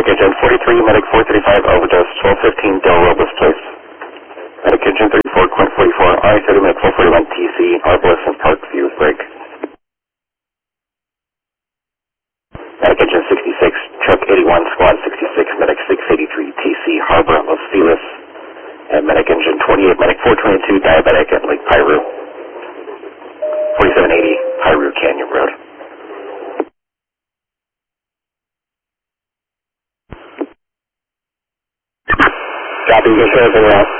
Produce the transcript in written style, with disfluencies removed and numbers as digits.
Medic Engine 43, Medic 435, overdose, 1215 Del Robles Place. Medic Engine 34.44, I-30, Medic 441, TC, Arbalest and Parkview, break. Medic Engine 66, Truck 81, Squad 66, Medic 683, TC, Harbor, Los Feliz. And Medic Engine 28, Medic 422, Diabetic at Lake Piru. 4780, Piru Canyon Road. Copy, you can show us anywhere else.